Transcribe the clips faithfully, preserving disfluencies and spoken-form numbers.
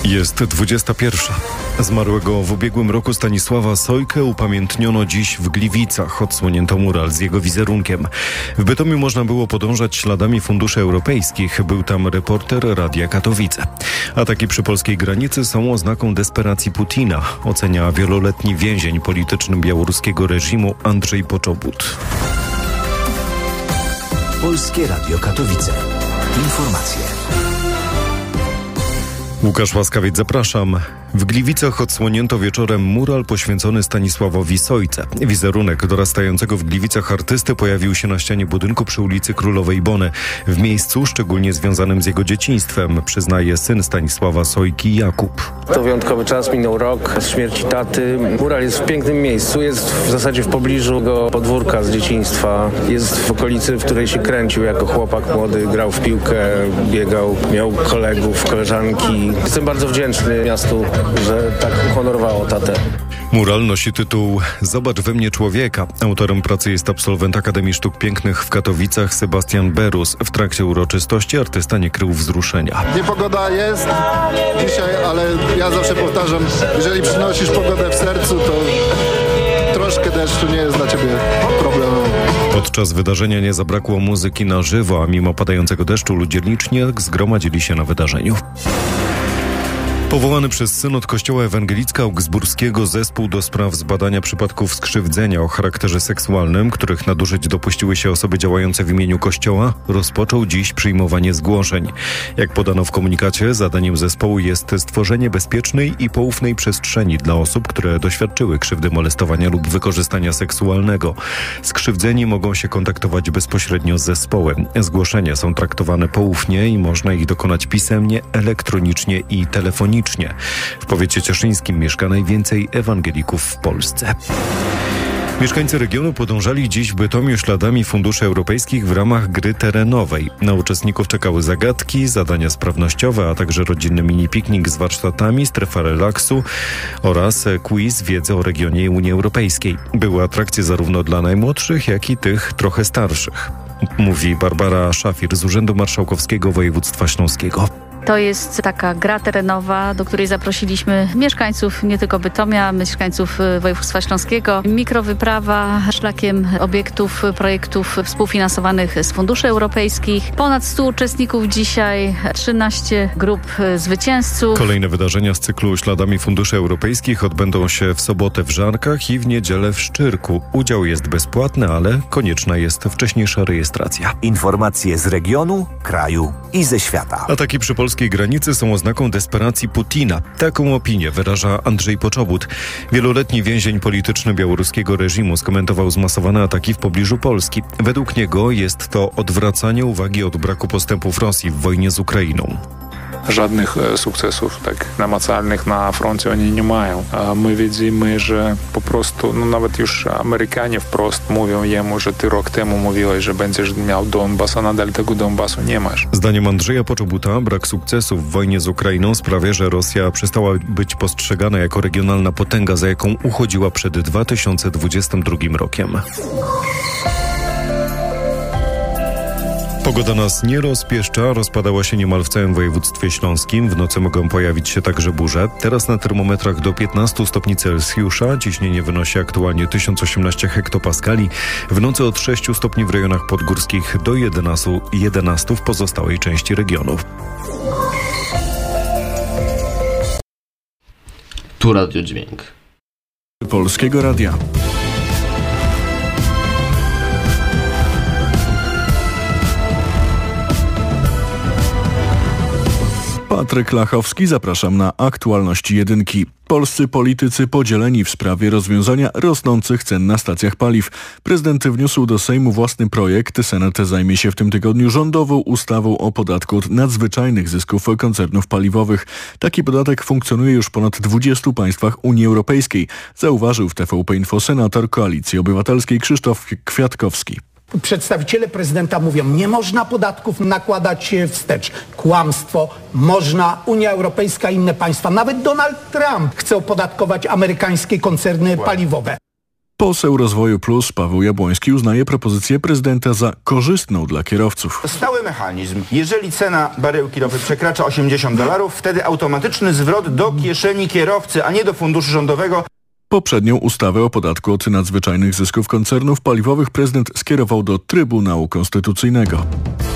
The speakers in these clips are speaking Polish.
Jest dwudziesta pierwsza. Zmarłego w ubiegłym roku Stanisława Sojkę upamiętniono dziś w Gliwicach. Odsłonięto mural z jego wizerunkiem. W Bytomiu można było podążać śladami funduszy europejskich. Był tam reporter Radia Katowice. Ataki przy polskiej granicy są oznaką desperacji Putina, ocenia wieloletni więzień polityczny białoruskiego reżimu Andrzej Poczobut. Polskie Radio Katowice. Informacje. Łukasz Łaskawiec, zapraszam. W Gliwicach odsłonięto wieczorem mural poświęcony Stanisławowi Sojce. Wizerunek dorastającego w Gliwicach artysty pojawił się na ścianie budynku przy ulicy Królowej Bony. W miejscu szczególnie związanym z jego dzieciństwem, przyznaje syn Stanisława Sojki, Jakub. To wyjątkowy czas, minął rok z śmierci taty. Mural jest w pięknym miejscu, jest w zasadzie w pobliżu jego podwórka z dzieciństwa. Jest w okolicy, w której się kręcił jako chłopak młody, grał w piłkę, biegał, miał kolegów, koleżanki. Jestem bardzo wdzięczny miastu, że tak uhonorowało tatę. Mural nosi tytuł „Zobacz we mnie człowieka”. Autorem pracy jest absolwent Akademii Sztuk Pięknych w Katowicach Sebastian Berus. W trakcie uroczystości artysta nie krył wzruszenia. Niepogoda jest dzisiaj, ale ja zawsze powtarzam, jeżeli przynosisz pogodę w sercu, to troszkę deszczu nie jest dla ciebie problemem. Podczas wydarzenia nie zabrakło muzyki na żywo, a mimo padającego deszczu ludzie licznie zgromadzili się na wydarzeniu. Powołany przez synod Kościoła Ewangelicko-Augsburskiego zespół do spraw zbadania przypadków skrzywdzenia o charakterze seksualnym, których nadużyć dopuściły się osoby działające w imieniu Kościoła, rozpoczął dziś przyjmowanie zgłoszeń. Jak podano w komunikacie, zadaniem zespołu jest stworzenie bezpiecznej i poufnej przestrzeni dla osób, które doświadczyły krzywdy, molestowania lub wykorzystania seksualnego. Skrzywdzeni mogą się kontaktować bezpośrednio z zespołem. Zgłoszenia są traktowane poufnie i można ich dokonać pisemnie, elektronicznie i telefonicznie. W powiecie cieszyńskim mieszka najwięcej ewangelików w Polsce. Mieszkańcy regionu podążali dziś w Bytomiu śladami funduszy europejskich w ramach gry terenowej. Na uczestników czekały zagadki, zadania sprawnościowe, a także rodzinny mini-piknik z warsztatami, strefa relaksu oraz quiz wiedzy o regionie i Unii Europejskiej. Były atrakcje zarówno dla najmłodszych, jak i tych trochę starszych. Mówi Barbara Szafir z Urzędu Marszałkowskiego Województwa Śląskiego. To jest taka gra terenowa, do której zaprosiliśmy mieszkańców nie tylko Bytomia, mieszkańców województwa śląskiego. Mikrowyprawa szlakiem obiektów, projektów współfinansowanych z funduszy europejskich. Ponad stu uczestników dzisiaj, trzynaście grup zwycięzców. Kolejne wydarzenia z cyklu Śladami Funduszy Europejskich odbędą się w sobotę w Żarkach i w niedzielę w Szczyrku. Udział jest bezpłatny, ale konieczna jest wcześniejsza rejestracja. Informacje z regionu, kraju i ze świata. Ataki przy polskiej granicy są oznaką desperacji Putina. Taką opinię wyraża Andrzej Poczobut. Wieloletni więzień polityczny białoruskiego reżimu skomentował zmasowane ataki w pobliżu Polski. Według niego jest to odwracanie uwagi od braku postępów Rosji w wojnie z Ukrainą. Żadnych sukcesów tak namacalnych na froncie oni nie mają. My widzimy, że po prostu, no nawet już Amerykanie wprost mówią jemu, że ty rok temu mówiłeś, że będziesz miał Donbas, a nadal tego Donbasu nie masz. Zdaniem Andrzeja Poczobuta brak sukcesów w wojnie z Ukrainą sprawia, że Rosja przestała być postrzegana jako regionalna potęga, za jaką uchodziła przed dwa tysiące dwudziestym drugim rokiem. Pogoda nas nie rozpieszcza, rozpadała się niemal w całym województwie śląskim. W nocy mogą pojawić się także burze. Teraz na termometrach do piętnastu stopni Celsjusza. Ciśnienie wynosi aktualnie tysiąc osiemnaście hektopaskali. W nocy od sześciu stopni w rejonach podgórskich do jedenastu, jedenastu w pozostałej części regionu. Tu radiodźwięk Polskiego Radia. Patryk Lachowski, zapraszam na aktualności jedynki. Polscy politycy podzieleni w sprawie rozwiązania rosnących cen na stacjach paliw. Prezydent wniósł do Sejmu własny projekt. Senat zajmie się w tym tygodniu rządową ustawą o podatku od nadzwyczajnych zysków koncernów paliwowych. Taki podatek funkcjonuje już w ponad dwudziestu państwach Unii Europejskiej, zauważył w T V P Info senator Koalicji Obywatelskiej Krzysztof Kwiatkowski. Przedstawiciele prezydenta mówią, nie można podatków nakładać wstecz. Kłamstwo. Można. Unia Europejska i inne państwa, nawet Donald Trump chce opodatkować amerykańskie koncerny paliwowe. Poseł Rozwoju Plus Paweł Jabłoński uznaje propozycję prezydenta za korzystną dla kierowców. Stały mechanizm. Jeżeli cena baryłki ropy przekracza osiemdziesiąt dolarów, wtedy automatyczny zwrot do kieszeni kierowcy, a nie do funduszu rządowego. Poprzednią ustawę o podatku od nadzwyczajnych zysków koncernów paliwowych prezydent skierował do Trybunału Konstytucyjnego.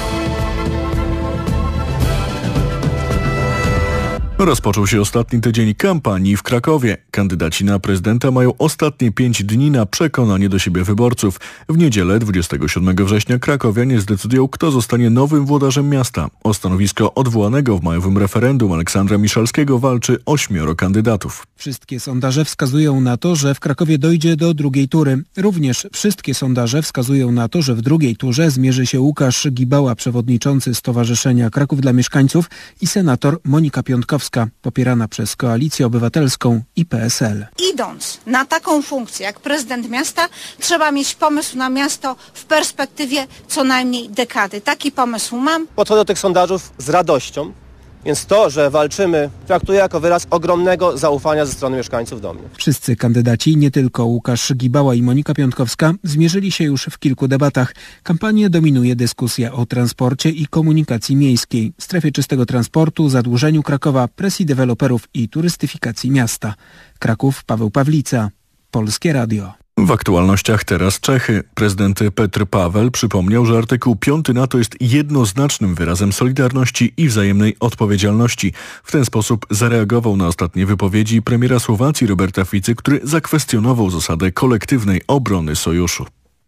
Rozpoczął się ostatni tydzień kampanii w Krakowie. Kandydaci na prezydenta mają ostatnie pięć dni na przekonanie do siebie wyborców. W niedzielę dwudziestego siódmego września krakowianie zdecydują, kto zostanie nowym włodarzem miasta. O stanowisko odwołanego w majowym referendum Aleksandra Miszalskiego walczy ośmioro kandydatów. Wszystkie sondaże wskazują na to, że w Krakowie dojdzie do drugiej tury. Również wszystkie sondaże wskazują na to, że w drugiej turze zmierzy się Łukasz Gibała, przewodniczący Stowarzyszenia Kraków dla Mieszkańców, i senator Monika Piątkowska, popierana przez Koalicję Obywatelską i P S L. Idąc na taką funkcję jak prezydent miasta, trzeba mieć pomysł na miasto w perspektywie co najmniej dekady. Taki pomysł mam. Podchodzę do tych sondażów z radością, więc to, że walczymy, traktuję jako wyraz ogromnego zaufania ze strony mieszkańców do mnie. Wszyscy kandydaci, nie tylko Łukasz Gibała i Monika Piątkowska, zmierzyli się już w kilku debatach. Kampanię dominuje dyskusja o transporcie i komunikacji miejskiej, strefie czystego transportu, zadłużeniu Krakowa, presji deweloperów i turystyfikacji miasta. Kraków, Paweł Pawlica, Polskie Radio. W aktualnościach teraz Czechy. Prezydent Petr Paweł przypomniał, że artykuł piąty NATO jest jednoznacznym wyrazem solidarności i wzajemnej odpowiedzialności. W ten sposób zareagował na ostatnie wypowiedzi premiera Słowacji Roberta Ficy, który zakwestionował zasadę kolektywnej obrony sojuszu.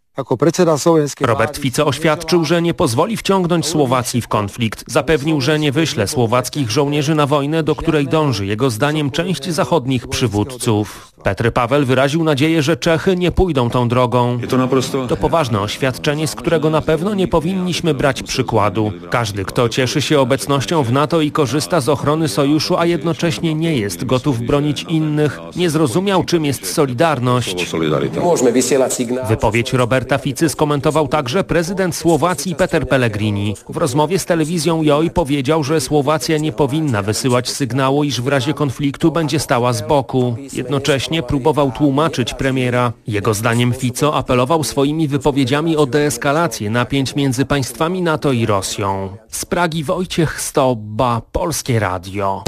Robert Fico oświadczył, że nie pozwoli wciągnąć Słowacji w konflikt. Zapewnił, że nie wyśle słowackich żołnierzy na wojnę, do której dąży jego zdaniem część zachodnich przywódców. Petr Paweł wyraził nadzieję, że Czechy nie pójdą tą drogą. To poważne oświadczenie, z którego na pewno nie powinniśmy brać przykładu. Każdy, kto cieszy się obecnością w NATO i korzysta z ochrony sojuszu, a jednocześnie nie jest gotów bronić innych, nie zrozumiał, czym jest solidarność. Wypowiedź Roberta Ficy skomentował także prezydent Słowacji Peter Pellegrini. W rozmowie z telewizją Joj powiedział, że Słowacja nie powinna wysyłać sygnału, iż w razie konfliktu będzie stała z boku. Jednocześnie próbował tłumaczyć premiera. Jego zdaniem Fico apelował swoimi wypowiedziami o deeskalację napięć między państwami NATO i Rosją. Z Pragi Wojciech Stobba, Polskie Radio.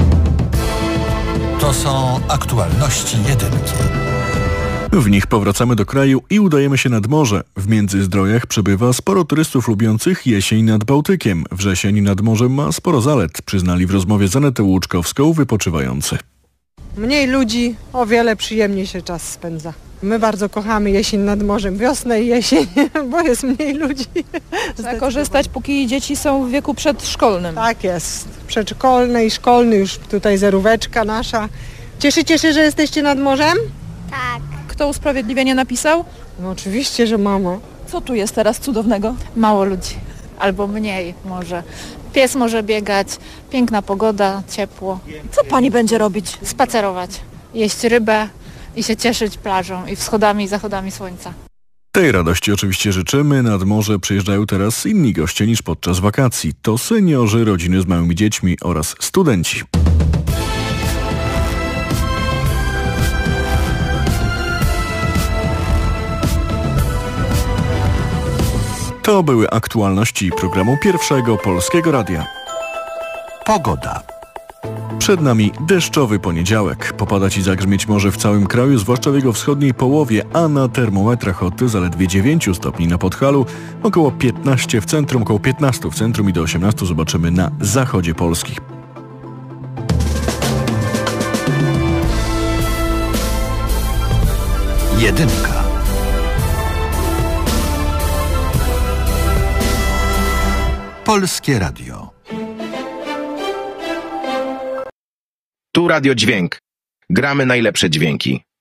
To są aktualności jedynki. W nich powracamy do kraju i udajemy się nad morze. W Międzyzdrojach przybywa sporo turystów lubiących jesień nad Bałtykiem. Wrzesień nad morzem ma sporo zalet, przyznali w rozmowie z Anetą Łuczkowską wypoczywający. Mniej ludzi, o wiele przyjemniej się czas spędza. My bardzo kochamy jesień nad morzem, wiosnę i jesień, bo jest mniej ludzi. Trzeba korzystać, póki dzieci są w wieku przedszkolnym. Tak jest, przedszkolny i szkolny, już tutaj zeróweczka nasza. Cieszycie się, że jesteście nad morzem? Tak. Kto usprawiedliwienie napisał? No oczywiście, że mama. Co tu jest teraz cudownego? Mało ludzi, albo mniej może. Pies może biegać, piękna pogoda, ciepło. Co pani będzie robić? Spacerować, jeść rybę i się cieszyć plażą i wschodami i zachodami słońca. Tej radości oczywiście życzymy. Nad morze przyjeżdżają teraz inni goście niż podczas wakacji. To seniorzy, rodziny z małymi dziećmi oraz studenci. To były aktualności programu Pierwszego Polskiego Radia. Pogoda. Przed nami deszczowy poniedziałek. Popadać i zagrzmieć może w całym kraju, zwłaszcza w jego wschodniej połowie, a na termometrach od zaledwie dziewięć stopni na Podhalu, około piętnaście w centrum, około piętnaście w centrum i do osiemnastu zobaczymy na zachodzie Polski. Jedynka. Polskie Radio. Tu Radio Dźwięk. Gramy najlepsze dźwięki.